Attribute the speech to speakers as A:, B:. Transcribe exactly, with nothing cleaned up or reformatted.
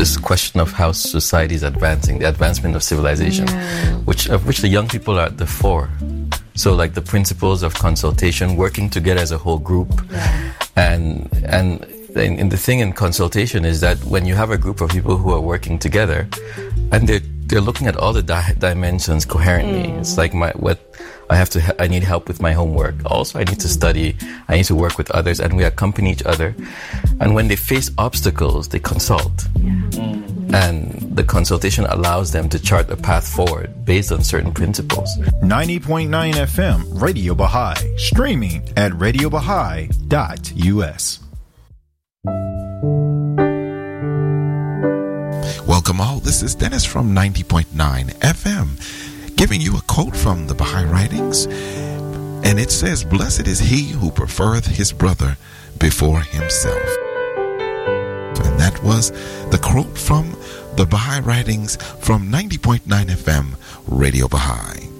A: this question of how society is advancing, the advancement of civilization, yeah. which of which the young people are at the fore. So like the principles of consultation, working together as a whole group, yeah. and and and the thing in consultation is that when you have a group of people who are working together, and they're they're looking at all the di- dimensions coherently. Mm. It's like my what I have to ha- I need help with my homework. Also, I need to study. I need to work with others, and we accompany each other. And when they face obstacles, they consult. Yeah. Mm. And the consultation allows them to chart a path forward based on certain principles.
B: ninety point nine F M, Radio Baha'i, streaming at radio baha'i dot u s.
C: Welcome all. This is Dennis from ninety point nine F M, giving you a quote from the Baha'i Writings. And it says, "Blessed is he who preferreth his brother before himself." And that was the quote from the Baha'i Writings from ninety point nine F M, Radio Baha'i.